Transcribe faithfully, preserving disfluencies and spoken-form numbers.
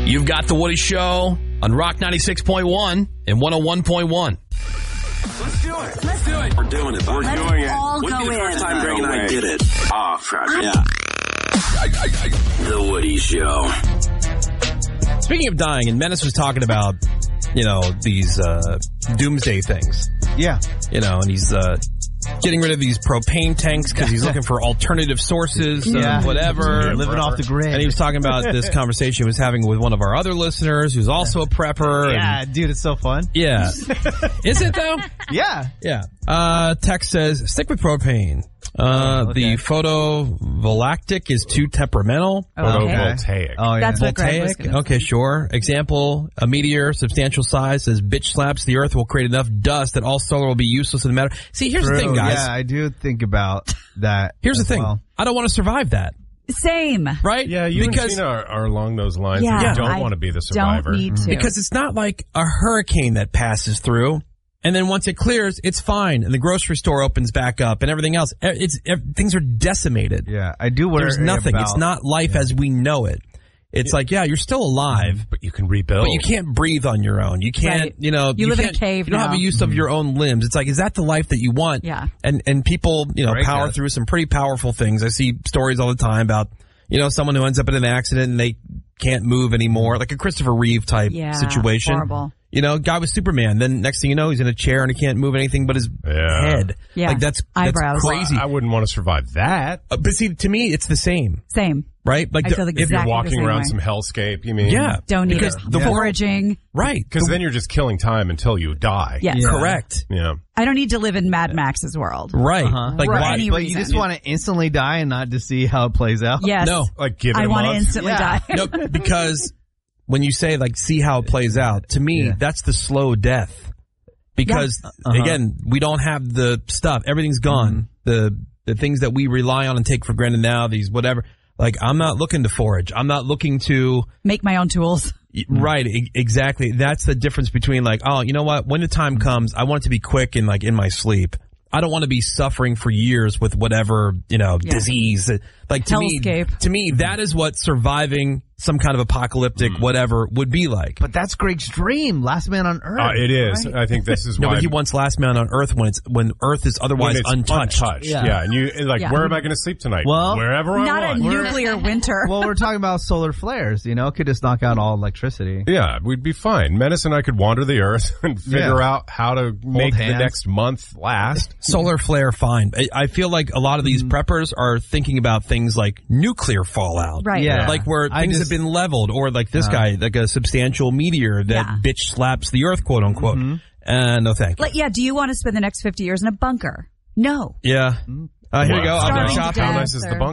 You've got The Woody Show on Rock ninety-six point one and one oh one point one. Let's do it. Let's do it. We're doing it. We're Let's doing it. all Wouldn't go be the first in. time Greg and I did it. Oh, fuck. Yeah. The Woody Show. Speaking of dying, and Menace was talking about, you know, these uh, doomsday things. Yeah. You know, and he's uh, getting rid of these propane tanks because he's looking for alternative sources Yeah. of whatever. Living off the grid. And he was talking about this conversation he was having with one of our other listeners who's also a prepper. Yeah, and, dude, it's so fun. yeah. Is it, though? Yeah. Yeah. Uh, text says, stick with propane. Uh, Oh, okay. the photovoltaic is too temperamental. Photovoltaic. Oh, yeah. That's what Greg was Voltaic? gonna Okay, sure. Example, a meteor, substantial size, says bitch slaps the earth will create enough dust that all solar will be useless in the matter. See, here's True. the thing, guys. Yeah, I do think about that. Here's the as thing. well. I don't want to survive that, Same. right? Yeah, you because, and Tina are, are along those lines. Yeah, you don't I want to be the survivor. Don't need to. because it's not like a hurricane that passes through. And then once it clears, it's fine, and the grocery store opens back up, and everything else. It's it, things are decimated. Yeah, I do worry There's nothing. about- It's not life as we know it. It's like, yeah, you're still alive, But you can rebuild. but you can't breathe on your own. You can't, Right. you know, You live in a can't- cave You don't have now. a use of your own limbs. It's like, is that the life that you want? Yeah. And and people, you know, Right, power yes. through some pretty powerful things. I see stories all the time about, you know, someone who ends up in an accident and they can't move anymore, like a Christopher Reeve type Yeah, situation. horrible. You know, guy was Superman. Then next thing you know, he's in a chair and he can't move anything but his Yeah. head. Yeah. Like that's, that's Eyebrows. crazy. I wouldn't want to survive that. Uh, but see, to me, it's the same, Same. right? Like, I the- feel the if If Exactly you're the walking same around way. some hellscape, you mean? yeah, Don't need because it. the Foraging. right, Because the- then you're just killing time until you die. Yes. Yeah. correct, Yeah. I don't need to live in Mad Max's world. right, Uh-huh. like Right. why? Any But you reason. just want to instantly die and not to see how it plays out. Yes. No. Like give it I a want to month. instantly Yeah. die. No, because when you say like see how it plays out, to me Yeah. that's the slow death. Because Uh-huh. again, we don't have the stuff. Everything's gone. The the things that we rely on and take for granted now, these whatever. Like I'm not looking to forage. I'm not looking to Make my own tools. right. E- exactly. That's the difference between like, oh, you know what? When the time comes, I want it to be quick and like in my sleep. I don't want to be suffering for years with whatever, you know, Yeah. disease. Like to me, Hellscape. to me, that is what surviving some kind of apocalyptic whatever would be like. But that's Greg's dream. Last man on earth. Uh, it is. right? I think this is No, why. but he wants last man on Earth when it's when Earth is when otherwise it's untouched. untouched. Yeah. Yeah. And you like, Yeah. where am I going to sleep tonight? Well, wherever I Not a want. nuclear winter. Well, we're talking about solar flares. You know, it could just knock out all electricity. Yeah, we'd be fine. Menace and I could wander the earth and figure Yeah. out how to make the hands. next month last. Solar flare, fine. I, I feel like a lot of these preppers are thinking about things like nuclear fallout. Right. Yeah. Like where I things just- have been leveled, or like this guy, like a substantial meteor that Yeah. bitch slaps the Earth, quote unquote. Uh, no thank you. Like, yeah, do you want to spend the next fifty years in a bunker? No. Yeah. Uh, here you go. I'll go Starving to shopping. How death nice is the or- bunker?